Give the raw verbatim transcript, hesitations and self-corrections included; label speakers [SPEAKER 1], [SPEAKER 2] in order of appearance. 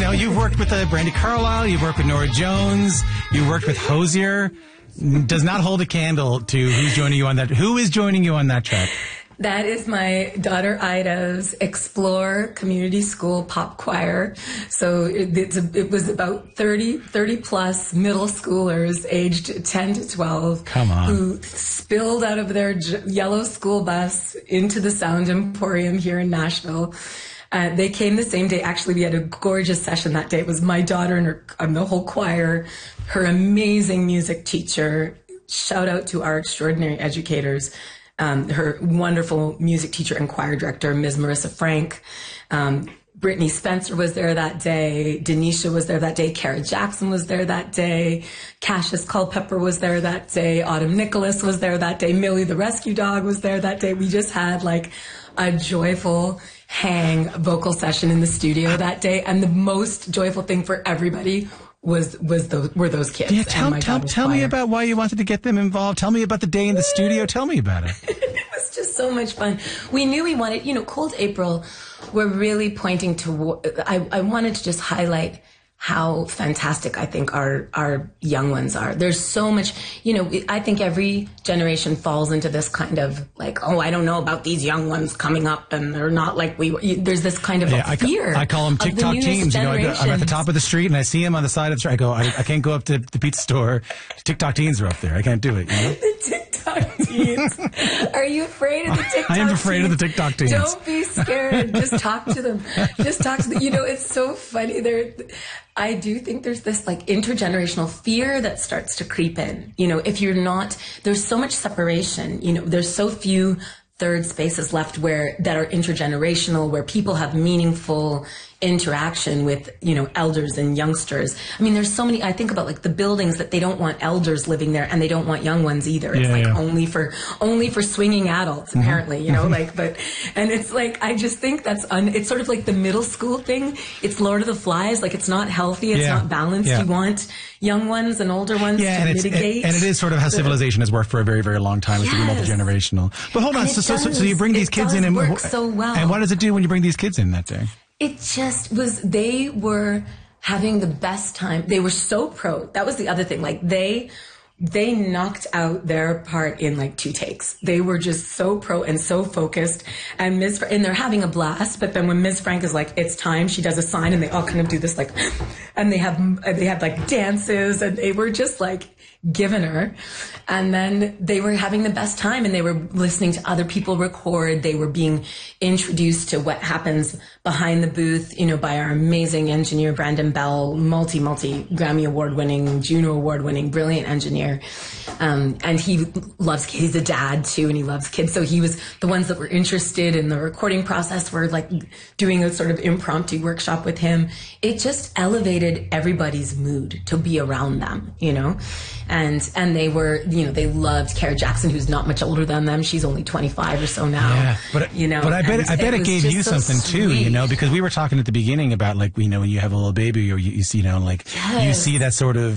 [SPEAKER 1] know, you've worked with uh, Brandi Carlile, you've worked with Norah Jones, you worked with Hozier. Does not hold a candle to who's joining you on that. Who is joining you on that track?
[SPEAKER 2] That is my daughter Ida's Explore Community School Pop Choir. So it, it's a, it was about thirty, thirty plus middle schoolers aged ten to twelve.
[SPEAKER 1] Come on.
[SPEAKER 2] Who spilled out of their j- yellow school bus into the Sound Emporium here in Nashville. Uh, they came the same day. Actually, we had a gorgeous session that day. It was my daughter and her, um, the whole choir, her amazing music teacher. Shout out to our extraordinary educators. Um, her wonderful music teacher and choir director, Miz Marissa Frank. Um, Brittany Spencer was there that day. Denisha was there that day. Kara Jackson was there that day. Cassius Culpepper was there that day. Autumn Nicholas was there that day. Millie the Rescue Dog was there that day. We just had like a joyful hang vocal session in the studio that day. And the most joyful thing for everybody was was those were those kids.
[SPEAKER 1] Yeah, tell,
[SPEAKER 2] and
[SPEAKER 1] tell, tell me about why you wanted to get them involved. Tell me about the day in the studio. Tell me about it.
[SPEAKER 2] It was just so much fun. We knew we wanted, you know, Cold April, we're really pointing to, I, I wanted to just highlight how fantastic I think our, our young ones are. There's so much, you know, I think every generation falls into this kind of like, oh, I don't know about these young ones coming up and they're not like we, there's this kind of
[SPEAKER 1] yeah,
[SPEAKER 2] fear.
[SPEAKER 1] I, I call them TikTok
[SPEAKER 2] the
[SPEAKER 1] teens. You know, I go, I'm at the top of the street and I see them on the side of the street. I go, I, I can't go up to the pizza store. TikTok teens are up there. I can't do it. You know?
[SPEAKER 2] The TikTok teens. Are you afraid of the TikTok
[SPEAKER 1] I am afraid
[SPEAKER 2] teens?
[SPEAKER 1] of the TikTok teens.
[SPEAKER 2] Don't be scared. Just talk to them. Just talk to them. You know, it's so funny. They're, I do think there's this like intergenerational fear that starts to creep in. You know, if you're not, there's so much separation, you know, there's so few third spaces left where that are intergenerational, where people have meaningful interaction with, you know, elders and youngsters. I mean, there's so many, I think about like the buildings that they don't want elders living there and they don't want young ones either. It's
[SPEAKER 1] yeah,
[SPEAKER 2] like
[SPEAKER 1] yeah.
[SPEAKER 2] only for, only for swinging adults, mm-hmm. apparently, you know, mm-hmm. like, but, and it's like, I just think that's, un, it's sort of like the middle school thing. It's Lord of the Flies. Like it's not healthy. It's
[SPEAKER 1] yeah.
[SPEAKER 2] not balanced.
[SPEAKER 1] Yeah.
[SPEAKER 2] You want young ones and older ones
[SPEAKER 1] yeah,
[SPEAKER 2] to
[SPEAKER 1] and
[SPEAKER 2] mitigate.
[SPEAKER 1] It's, and it is sort of how civilization has worked for a very, very long time. It's
[SPEAKER 2] yes.
[SPEAKER 1] multi-generational. But hold on. So, so, so you bring these
[SPEAKER 2] it
[SPEAKER 1] kids
[SPEAKER 2] does
[SPEAKER 1] in and,
[SPEAKER 2] work so well.
[SPEAKER 1] and what does it do when you bring these kids in that day?
[SPEAKER 2] It just was, they were having the best time. They were so pro. That was the other thing. Like they, they knocked out their part in like two takes. They were just so pro and so focused. And Miz and they're having a blast. But then when Miz Frank is like, it's time, she does a sign and they all kind of do this like, and they have, they have like dances and they were just like giving her. And then they were having the best time and they were listening to other people record. They were being introduced to what happens behind the booth, you know, by our amazing engineer, Brandon Bell, multi, multi Grammy award winning, Juno award winning, brilliant engineer. Um, and he loves, he's a dad too, and he loves kids. So he was the ones that were interested in the recording process were like doing a sort of impromptu workshop with him. It just elevated everybody's mood to be around them, you know? And, and they were, you know, they loved Kara Jackson, who's not much older than them. She's only twenty-five or so now.
[SPEAKER 1] Yeah, but,
[SPEAKER 2] you know,
[SPEAKER 1] but I bet, I bet it, it gave you
[SPEAKER 2] so
[SPEAKER 1] something
[SPEAKER 2] sweet.
[SPEAKER 1] too, you know, because we were talking at the beginning about like, you know, when you have a little baby or you, you see, you know, like
[SPEAKER 2] yes.
[SPEAKER 1] you see that sort of